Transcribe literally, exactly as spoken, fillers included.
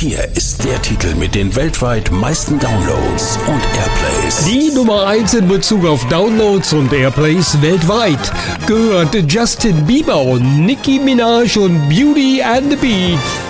Hier ist der Titel mit den weltweit meisten Downloads und Airplays. Die Nummer eins in Bezug auf Downloads und Airplays weltweit gehört Justin Bieber und Nicki Minaj und Beauty and the Beat.